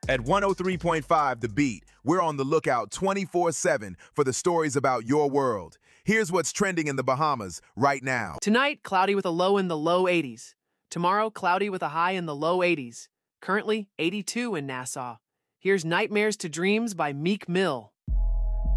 At 103.5 The Beat, we're on the lookout 24/7 for the stories about your world. Here's what's trending in the Bahamas right now. Tonight, cloudy with a low in the low 80s. Tomorrow, cloudy with a high in the low 80s. Currently, 82 in Nassau. Here's Nightmares to Dreams by Meek Mill.